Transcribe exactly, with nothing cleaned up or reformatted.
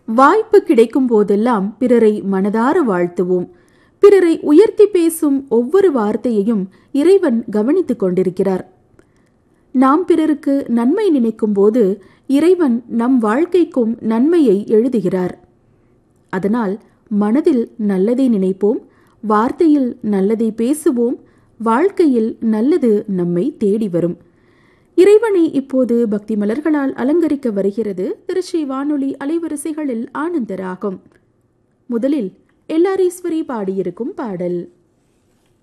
வாய்ப்பு கிடைக்கும் போதெல்லாம் பிறரை மனதார வாழ்த்துவோம். பிறரை உயர்த்தி பேசும் ஒவ்வொரு வார்த்தையையும் இறைவன் கவனித்துக் கொண்டிருக்கிறார். நாம் பிறருக்கு நன்மை நினைக்கும் போது இறைவன் நம் வாழ்க்கைக்கும் நன்மையை எழுதுகிறார். அதனால் மனதில் நல்லதை நினைப்போம், வார்த்தையில் நல்லதை பேசுவோம், வாழ்க்கையில் நல்லது நம்மை தேடி வரும். இறைவனை இப்போது பக்தி மலர்களால் அலங்கரிக்க வருகிறது திருச்சி வானொலி அலைவரிசைகளில் ஆனந்தராகும். முதலில் எல்லாரீஸ்வரி பாடியிருக்கும் பாடல்.